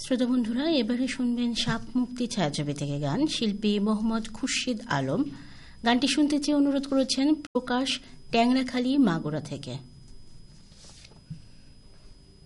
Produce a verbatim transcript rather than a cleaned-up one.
শ্রোতা বন্ধুরা, এবারে শুনবেন সাপ মুক্তি ছায়াছবি থেকে গান। শিল্পী মোহাম্মদ খুরশিদ আলম। গানটি শুনতে চেয়ে অনুরোধ করেছেন প্রকাশ, ট্যাংরাখালী, মাগুরা থেকে।